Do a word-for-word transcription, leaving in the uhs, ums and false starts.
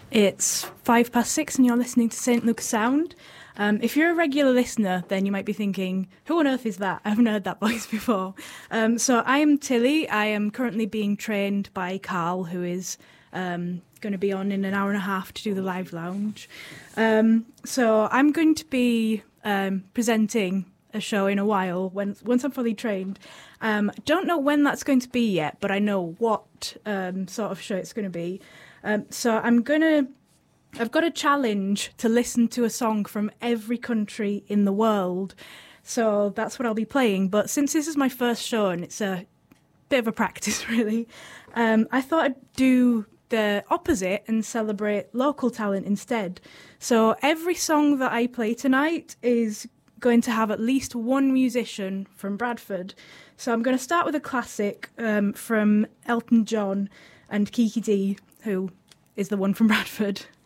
It's five past six and you're listening to Saint Luke's Sound. Um, if you're a regular listener, then you might be thinking, who on earth is that? I haven't heard that voice before. Um, so I am Tilly. I am currently being trained by Carl, who is um, going to be on in an hour and a half to do the live lounge. Um, so I'm going to be um, presenting a show in a while when once I'm fully trained. Um, don't know when that's going to be yet, but I know what um, sort of show it's going to be. Um, so I'm going to, I've got a challenge to listen to a song from every country in the world. So that's what I'll be playing. But since this is my first show and it's a bit of a practice, really, um, I thought I'd do the opposite and celebrate local talent instead. So every song that I play tonight is going to have at least one musician from Bradford. So I'm going to start with a classic um, from Elton John and Kiki Dee, who is the one from Bradford.